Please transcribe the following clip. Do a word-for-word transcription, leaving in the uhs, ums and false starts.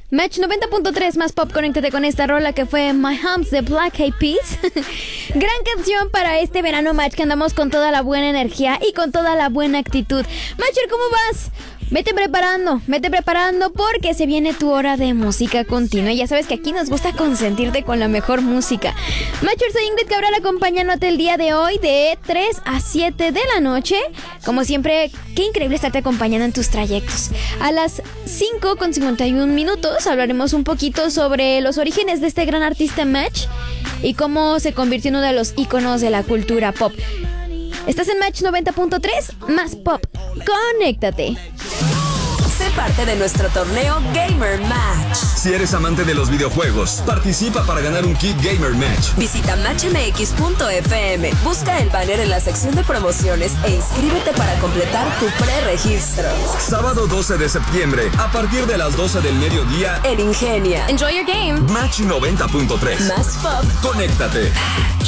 Match noventa punto tres más pop, conéctate con esta rola que fue My Humps de Black Eyed Peas. Gran canción para este verano, Match, que andamos con toda la buena energía y con toda la buena actitud. Matcher, ¿cómo vas? Vete preparando, vete preparando porque se viene tu hora de música continua. Y ya sabes que aquí nos gusta consentirte con la mejor música. Matcher, soy Ingrid Cabral acompañándote el día de hoy de tres a siete de la noche. Como siempre, qué increíble estarte acompañando en tus trayectos. A las cinco con cincuenta y un minutos hablaremos un poquito sobre los orígenes de este gran artista Match y cómo se convirtió en uno de los íconos de la cultura pop. Estás en Match noventa punto tres más pop. Conéctate. Sé parte de nuestro torneo Gamer Match. Si eres amante de los videojuegos, participa para ganar un kit Gamer Match. Visita match m x punto f m, busca el banner en la sección de promociones e inscríbete para completar tu preregistro. Sábado doce de septiembre, a partir de las doce del mediodía, en Ingenia. Enjoy your game. Match noventa punto tres. Más pop. Conéctate.